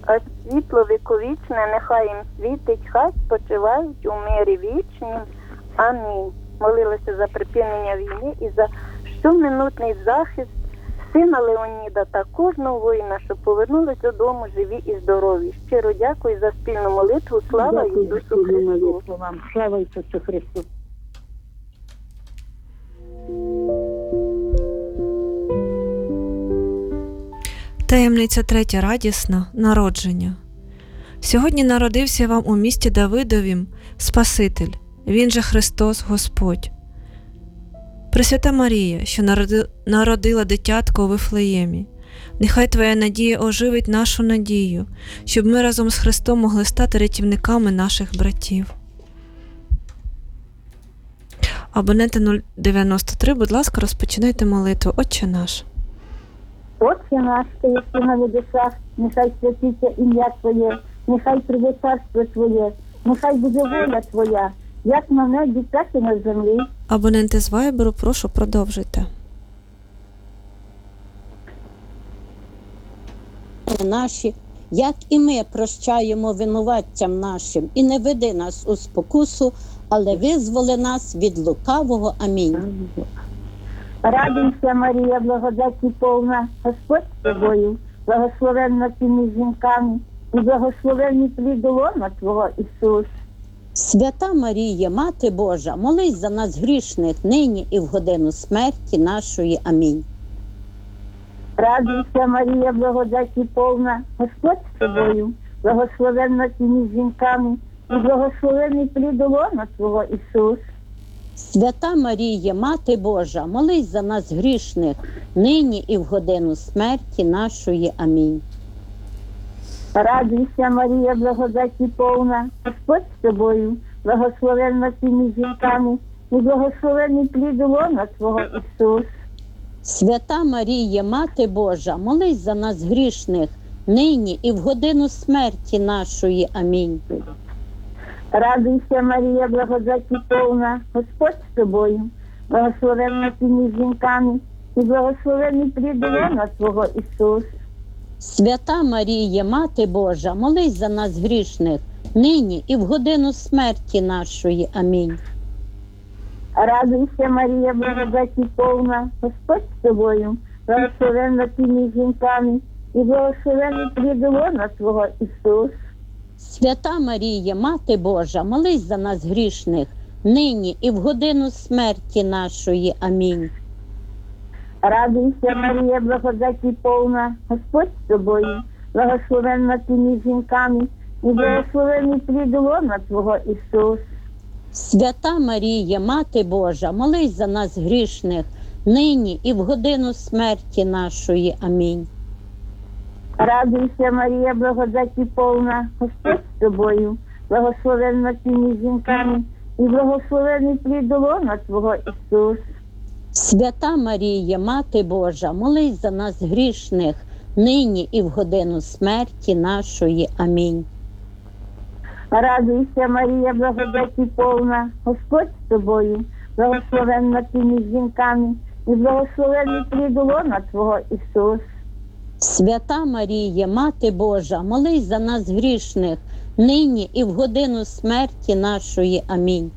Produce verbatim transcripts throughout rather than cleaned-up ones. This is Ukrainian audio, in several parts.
а світло віковічне нехай їм світить, хай спочивають у мирі вічнім. Амінь. Молилася за припинення війни і за щоминутний захист сина Леоніда та кожного воїна, що повернулись додому живі і здорові. Щиро дякую за спільну молитву. Слава Ісусу Христу! Вам. Слава Ісусу Христу! Таємниця третя, радісна, народження. Сьогодні народився вам у місті Давидовім Спаситель, він же Христос Господь. Пресвята Марія, що народила дитятко у Вифлеємі, нехай Твоя надія оживить нашу надію, щоб ми разом з Христом могли стати рятівниками наших братів. Абоненти нуль дев'яносто три, будь ласка, розпочинайте молитву. Отче наш. Отче наш, що єси на небесах, нехай святиться ім'я Твоє, нехай прийде царство Твоє, нехай буде воля Твоя, як на небі, так і на землі. Абоненти з Вайберу, прошу, продовжуйте. Наші, як і ми прощаємо винуватцям нашим, і не веди нас у спокусу, але визволи нас від лукавого. Амінь. Радуйся, Марія, благодаті повна, Господь з тобою, благословенна ти між жінками, і благословенний плід лона Твого, Ісус. Свята Марія, Мати Божа, молись за нас грішних, нині і в годину смерті нашої. Амінь. Радуйся, Марія, благодаті повна, Господь з тобою, благословенна ти між жінками, і благословенний плід лона Твого, Ісус. Свята Марія, Мати Божа, молись за нас грішних, нині і в годину смерті нашої. Амінь. Радуйся, Марія, благодаті повна, Господь з тобою, благословенна ти між жінками, і благословенний плід лона Твого, Ісус. Свята Марія, Мати Божа, молись за нас грішних, нині і в годину смерті нашої. Амінь. Радуйся, Марія, благодаті повна, Господь з тобою, благословенна ти між жінками, і благословенний плід лона Твого, Ісус. Свята Марія, Мати Божа, молись за нас грішних, нині і в годину смерті нашої. Амінь. Радуйся, Марія, благодаті повна, Господь з тобою, благословенна ти між жінками, і благословенний плід лона Твого, Ісус. Свята Марія, Мати Божа, молись за нас грішних, нині і в годину смерті нашої. Амінь. Радуйся, Марія, благодаті повна, Господь з тобою, благословенна ти між жінками, і благословенний плід лона Твого, Ісус. Свята Марія, Мати Божа, молись за нас грішних, нині і в годину смерті нашої. Амінь. Радуйся, Марія, благодаті повна, Господь з тобою, благословенна ти між жінками, і благословенний плід лона Твого, Ісус. Свята Марія, Мати Божа, молись за нас грішних, нині і в годину смерті нашої. Амінь. Радуйся, Марія, благодаті повна, Господь з тобою, благословенна ти між жінками, і благословенний плід лона Твого, Ісус. Свята Марія, Мати Божа, молись за нас грішних, нині і в годину смерті нашої. Амінь.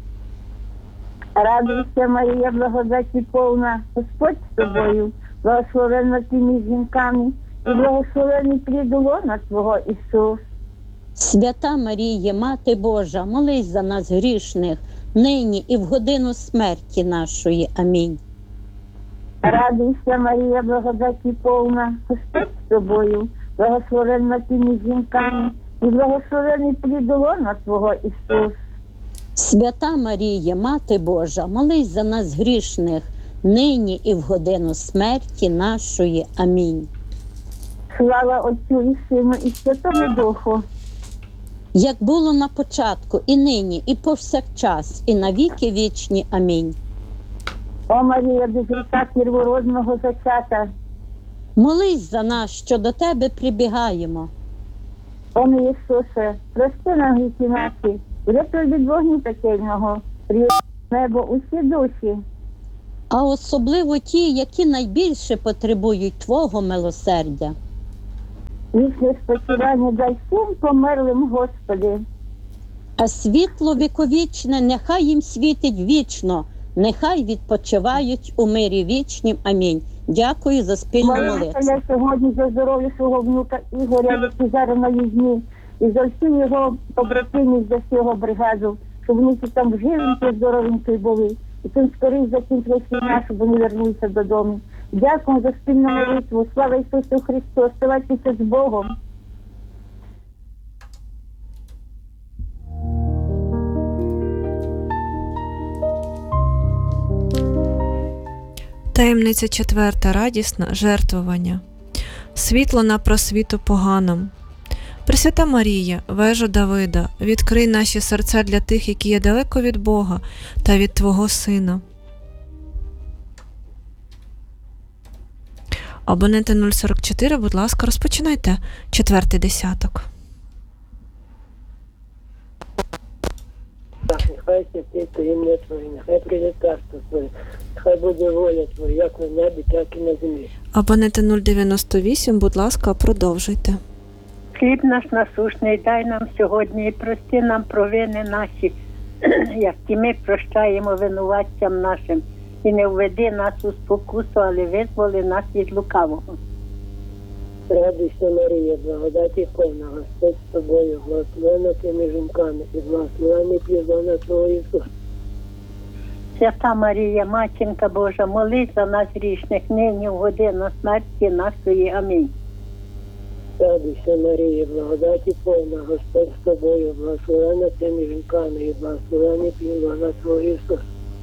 Радуйся, Марія, благодаті повна, Господь з тобою, благословенна ти між жінками, і благословенний плід лона Твого, Ісус. Свята Марія, Мати Божа, молись за нас грішних, нині і в годину смерті нашої. Амінь. Радуйся, Марія, благодаті повна, Господь з тобою, благословенна ти між жінками, і благословенний плід лона Твого, Ісус. Свята Марія, Мати Божа, молись за нас грішних, нині і в годину смерті нашої. Амінь. Слава Отцю і Сину, і Святому Духу. Як було на початку, і нині, і повсякчас, і на віки вічні. Амінь. О Марія, без гріха первородного зачата, молись за нас, що до Тебе прибігаємо. о мій Ісусе, прости нам гріхи наші, врятуй від вогню пекельного, прийми в небо усі душі. А особливо ті, які найбільше потребують Твого милосердя. Вічне спочивання дай всім померлим, Господи. А світло віковічне нехай їм світить вічно, нехай відпочивають у мирі вічнім. Амінь. Дякую за спільну Молюся молитву. я сьогодні за здоров'я свого внука Ігоря, який зараз на війні, і за всю його побратимів, за всю його бригаду, щоб вони всі там живенькі, здоровенькі були. І тим скоріше закінчилась війна, щоб вони вернулися додому. Дякую за спільну молитву. Слава Ісусу Христу. Оставайтеся з Богом. Таємниця четверта, радісна, жертвування. Світло на просвіту поганам. Пресвята Марія, вежо Давида, відкрий наші серця для тих, які є далеко від Бога та від Твого Сина. Абоненти нуль сорок чотири, будь ласка, розпочинайте четвертий десяток. Так, нехай святиться ім'я Твоє, нехай прийде царство Твоє, нехай буде воля Твоя, як на небі, так і на землі. Абоненти нуль дев'яносто вісім, будь ласка, продовжуйте. Хліб наш насущний дай нам сьогодні і прости нам провини наші, як і ми прощаємо винуватцям нашим. І не введи нас у спокусу, але визволи нас від лукавого. Радуйся, Марія, благодаті повна, Господь з тобою, благословена ти між жінками, і благословений плід Твого Ісус. Свята Марія, Матінка Божа, молись за нас грішних, нині в годину смерті нашої. Амінь. Радуйся, Марія, благодаті повна, Господь з тобою, благословена ти між жінками, і благословений плід Твого Ісус.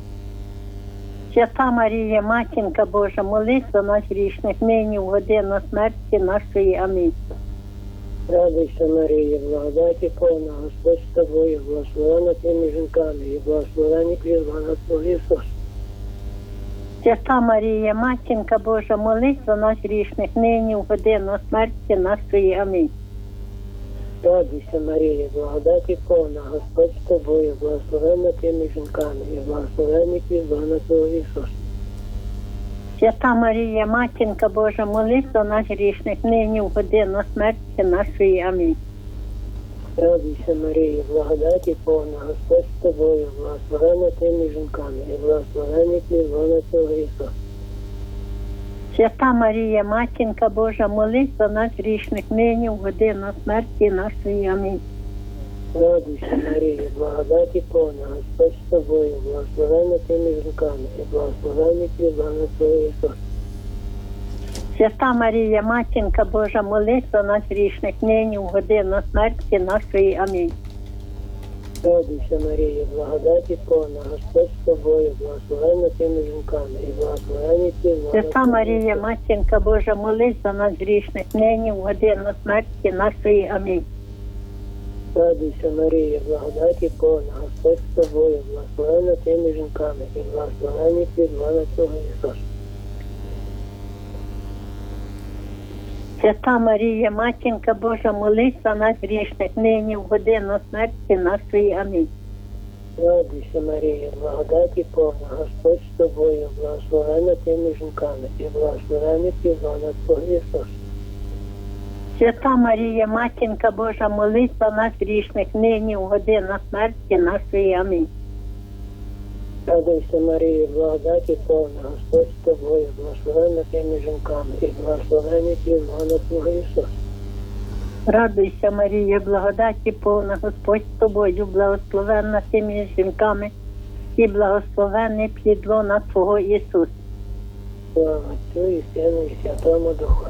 Свята Марія, Матінка Божа, молись за нас грішних, нині в годину смерті нашої. Амінь. Радуйся, Марія, благодаті повна, Господь з тобою, благословена ти між жінками, і благословений плід Твого Ісус. Свята Марія, Матінка Божа, молись за нас грішних, нині в годину смерті нашої. Амінь. Радуйся, Марія, благодаті повна, Господь з тобою, благословена ти між жінками, і благословений плід Твого Ісус. Свята Марія, Матінка Божа, молись за нас грішних, нині в годину смерті нашої. Амінь. Радуйся, Марія, благодаті повна, Господь з тобою, благословена ти між жінками, і благословений плід Твого Ісус. Свята Марія, Матінка Божа, молись за нас грішних, нині в годину смерті нашої. Амінь. Радуйся, Марія, благодаті повна, Господь з тобою, благословена ти між жінками, і благословений плід Твого Ісус. Свята Марія, Матінка Божа, молись за нас грішних, нині в годину смерті нашої. Амінь. Радуйся, Марія, благодаті повна, Господь з тобою, благословена ти між жінками, і благословений плід Свята Марія, Матінка Божа, молись за нас грішних, нині в годину смерті нашої. Амінь. Радуйся, Марія, благодаті повна, Господь з тобою, благословена ти між жінками, і благословений плід Твого Ісус. Свята Марія, Матінка Божа, молись за нас грішних, нині в годину смерті нашої. Амінь. Радуйся, Марія, благодаті повна, Господь з тобою, благословена ти між жінками, і благословений плід Твого Ісус. Свята Марія, Матінка Божа, молись за нас грішних, нині в годину смерті нашої. Амінь. Радуйся, Марія, благодаті повна, Господь з тобою, благословена ти між жінками, і благословений плід Твого Ісус. Радуйся, Марія, благодаті повна, Господь з тобою, благословенна ти між жінками, і благословений плід лона Твого Ісус. Слава Отцю і Сину і Святому Духу.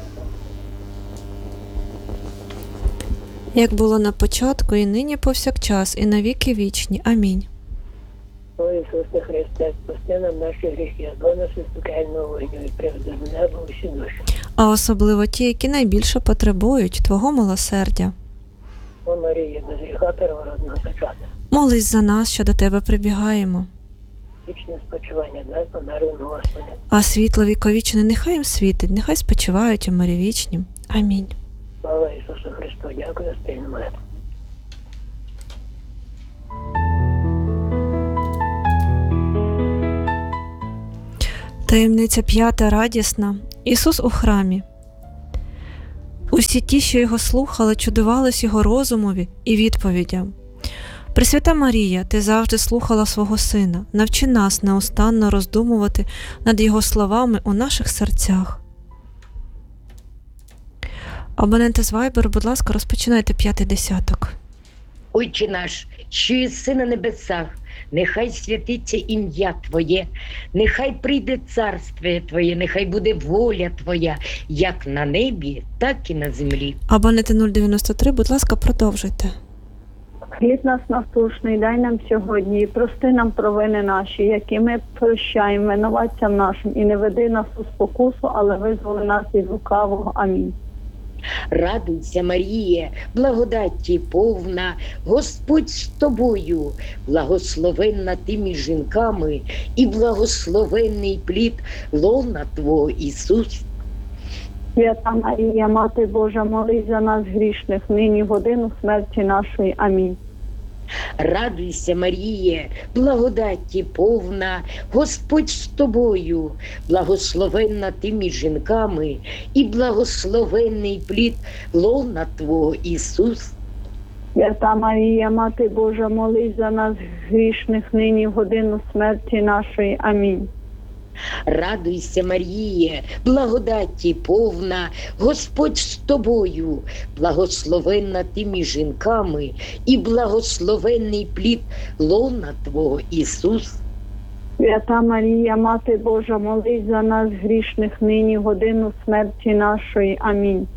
Як було на початку, і нині повсякчас, і на віки вічні. Амінь. О Ісусе Христе, спасти нам наші гріхи, до нас із пекельного вогню і приведи до неба усі душі. А особливо ті, які найбільше потребують Твого милосердя. О Марія, без гріха первородного зачата, Молись за нас, що до Тебе прибігаємо. вічне спочивання дай померлим, Господи. А світло віковічне нехай їм світить, нехай спочивають у мирі вічнім. Амінь. Слава Ісусу Христу, дякую за спільну молитву. Таємниця п'ята, радісна. Ісус у храмі. Усі ті, що його слухали, чудувались його розумові і відповідям. Пресвята Марія, ти завжди слухала свого сина. Навчи нас неустанно роздумувати над його словами у наших серцях. Абоненти з Viber, будь ласка, розпочинайте п'ятий десяток. Отче наш, що єси на небесах, нехай святиться ім'я Твоє, нехай прийде царство Твоє, нехай буде воля Твоя, як на небі, так і на землі. Абоненти нуль дев'яносто три, будь ласка, продовжуйте. Хліб наш насущний дай нам сьогодні, і прости нам провини наші, які ми прощаємо винуватцям нашим, і не веди нас у спокусу, але визволи нас від лукавого. Амінь. Радуйся, Маріє, благодаті повна, Господь з тобою, благословенна ти між жінками, і благословенний плід лона Твого, Ісус. Свята Марія, Мати Божа, молись за нас грішних, нині в годину смерті нашої. Амінь. Радуйся, Маріє, благодаті повна, Господь з тобою, благословенна ти між жінками, і благословенний плід лона Твого, Ісус. Свята Марія, Мати Божа, молись за нас грішних, нині в годину смерті нашої. Амінь. Радуйся, Маріє, благодаті повна, Господь з тобою, благословенна ти між жінками, і благословенний плід лона Твого, Ісус. Свята Марія, Мати Божа, молись за нас грішних, нині в годину смерті нашої. Амінь.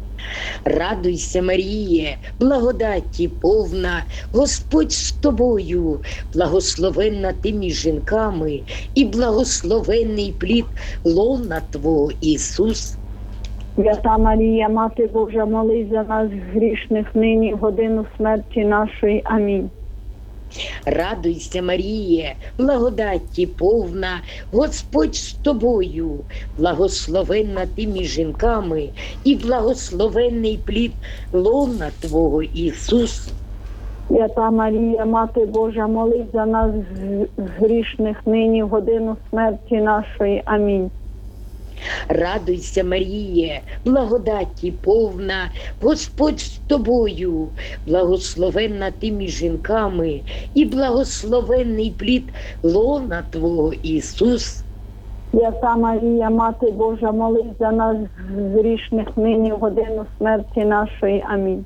Радуйся, Маріє, благодаті повна, Господь з тобою, благословенна ти між жінками, і благословенний плід лона Твого, Ісус. Свята Марія, Мати Божа, молись за нас грішних, нині в годину смерті нашої. Амінь. Радуйся, Маріє, благодаті повна, Господь з тобою, благословенна ти між жінками, і благословенний плід лона Твого, Ісус. Свята Марія, Мати Божа, молись за нас грішних, нині в годину смерті нашої. Амінь. Радуйся, Маріє, благодаті повна, Господь з тобою, благословенна ти між жінками, і благословенний плід лона Твого, Ісус. Свята Марія, Мати Божа, молись за нас грішних, нині в годину смерті нашої. Амінь.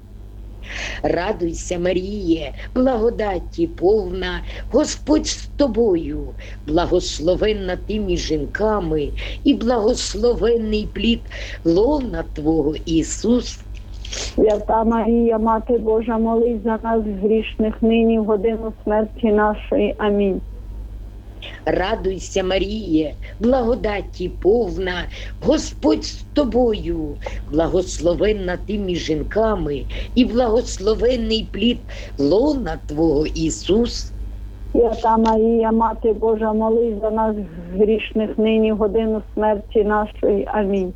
Радуйся, Маріє, благодаті повна, Господь з тобою, благословенна ти між жінками, і благословенний плід лона Твого, Ісус. Свята Марія, Мати Божа, молись за нас грішних, нині в годину смерті нашої. Амінь. Радуйся, Маріє, благодаті повна, Господь з тобою, благословенна ти між жінками, і благословенний плід лона Твого, Ісус. Свята Марія, Мати Божа, молись за нас грішних, нині в годину смерті нашої. Амінь.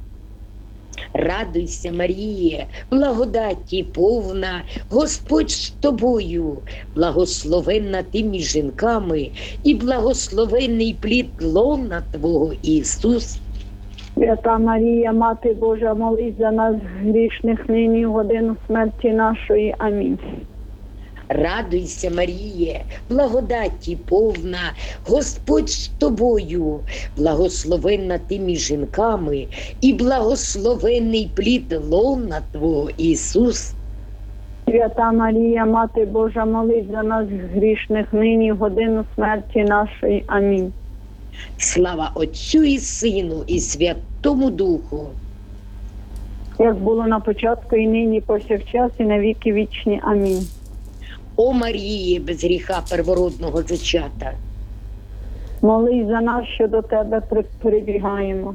Радуйся, Маріє, благодаті повна, Господь з тобою, благословенна ти між жінками, і благословенний плід лона Твого, Ісус. Свята Марія, Мати Божа, молись за нас грішних, нині в годину смерті нашої. Амінь. Радуйся, Маріє, благодаті повна, Господь з тобою, благословенна ти між жінками, і благословенний плід лона Твого, Ісус. Свята Марія, Мати Божа, молись за нас грішних, нині в годину смерті нашої. Амінь. Слава Отцю і Сину, і Святому Духу. Як було на початку, і нині, повсякчас, і на віки вічні. Амінь. О Марії, без гріха первородного зачата, молись за нас, що до Тебе прибігаємо.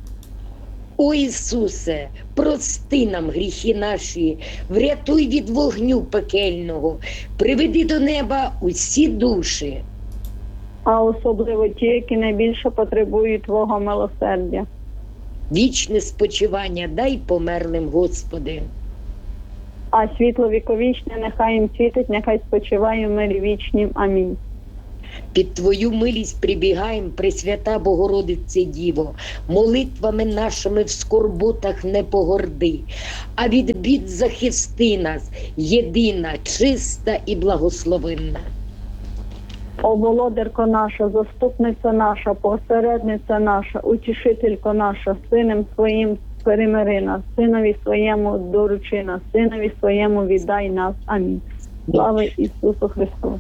О Ісусе, прости нам гріхи наші, врятуй від вогню пекельного, приведи до неба усі душі, а особливо ті, які найбільше потребують Твого милосердя. Вічне спочивання дай померлим, Господи. А світло віковічне нехай їм світить, нехай спочиває в мирі вічнім. Амінь. Під Твою милість прибігаєм, Пресвята Богородице Діво, молитвами нашими в скорботах не погорди, а від бід захисти нас, єдина, чиста і благословенна. О, володарко наша, заступниця наша, посередниця наша, утішителько наша, сином своїм перемири нас, синові своєму доручи нас, синові своєму віддай нас. Амінь. Слава Ісусу Христу!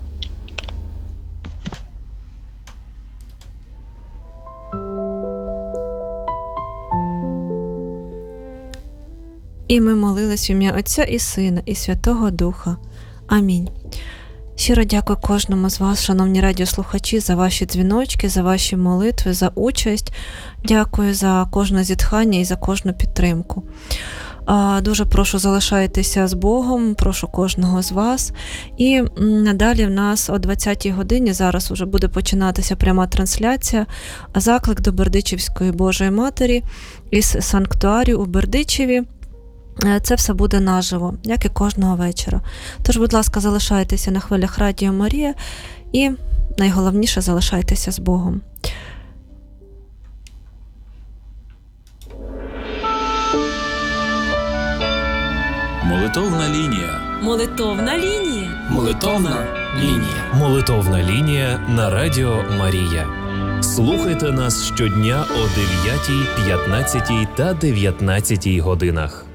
І ми молились в ім'я Отця і Сина, і Святого Духа. Амінь. Щиро дякую кожному з вас, шановні радіослухачі, за ваші дзвіночки, за ваші молитви, за участь. Дякую за кожне зітхання і за кожну підтримку. Дуже прошу, залишайтеся з Богом, прошу кожного з вас. І надалі в нас о двадцятій годині зараз уже буде починатися пряма трансляція, заклик до Бердичівської Божої Матері із санктуарію у Бердичеві. Це все буде наживо, як і кожного вечора. Тож, будь ласка, залишайтеся на хвилях Радіо Марія і, найголовніше, залишайтеся з Богом. Молитовна лінія. Молитовна лінія. Молитовна лінія. Молитовна лінія на Радіо Марія. Слухайте нас щодня о дев'ятій, п'ятнадцятій та дев'ятнадцятій годинах.